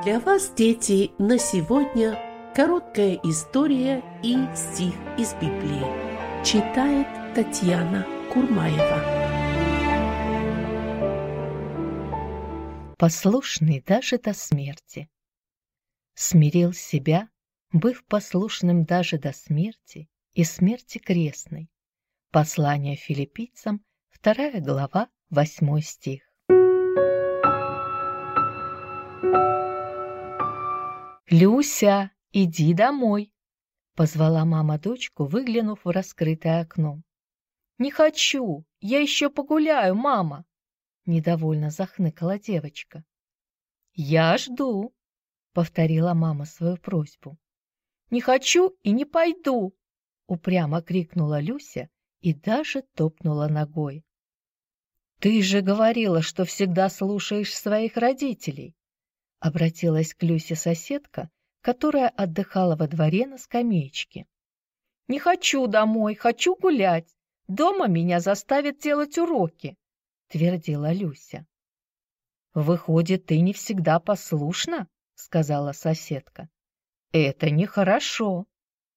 Для вас, дети, на сегодня короткая история и стих из Библии. Читает Татьяна Курмаева. Послушный даже до смерти. Смирил себя, быв послушным даже до смерти и смерти крестной. Послание филиппийцам, 2 глава, 8 стих. «Люся, иди домой!» — позвала мама дочку, выглянув в раскрытое окно. «Не хочу, я еще погуляю, мама!» — недовольно захныкала девочка. «Я жду!» — повторила мама свою просьбу. «Не хочу и не пойду!» — упрямо крикнула Люся и даже топнула ногой. «Ты же говорила, что всегда слушаешь своих родителей!» — обратилась к Люсе соседка, которая отдыхала во дворе на скамеечке. «Не хочу домой, хочу гулять. Дома меня заставят делать уроки», — твердила Люся. «Выходит, ты не всегда послушна?» — сказала соседка. «Это нехорошо».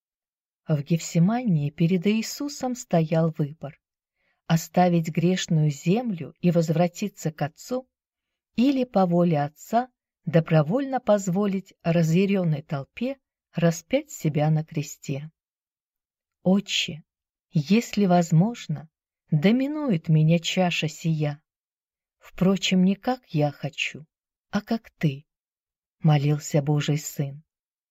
В Гефсимании перед Иисусом стоял выбор: оставить грешную землю и возвратиться к Отцу, или по воле Отца добровольно позволить разъяренной толпе распять себя на кресте. «Отче, если возможно, доминует меня чаша сия. Впрочем, не как я хочу, а как ты», — молился Божий Сын.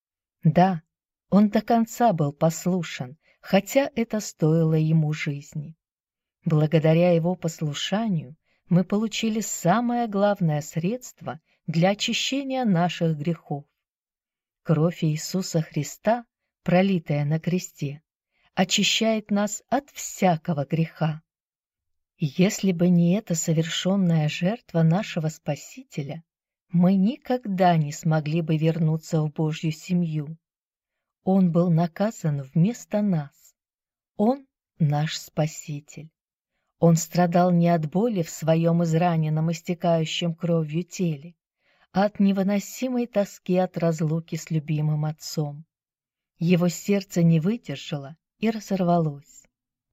Да, он до конца был послушен, хотя это стоило ему жизни. Благодаря его послушанию мы получили самое главное средство для очищения наших грехов. Кровь Иисуса Христа, пролитая на кресте, очищает нас от всякого греха. Если бы не эта совершенная жертва нашего Спасителя, мы никогда не смогли бы вернуться в Божью семью. Он был наказан вместо нас. Он наш Спаситель. Он страдал не от боли в своем израненном, истекающем кровью теле, а от невыносимой тоски от разлуки с любимым Отцом. Его сердце не выдержало и разорвалось.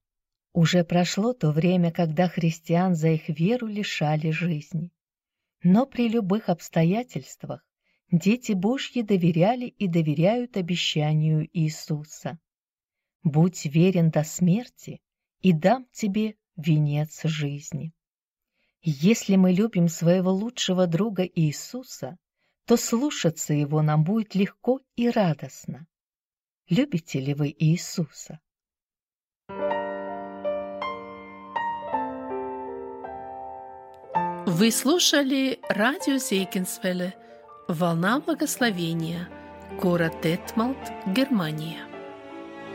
Уже прошло то время, когда христиан за их веру лишали жизни. Но при любых обстоятельствах дети Божьи доверяли и доверяют обещанию Иисуса. «Будь верен до смерти, и дам тебе венец жизни». Если мы любим своего лучшего друга Иисуса, то слушаться Его нам будет легко и радостно. Любите ли вы Иисуса? Вы слушали радио Зейкинсвелле «Волна благословения», город Детмалт, Германия.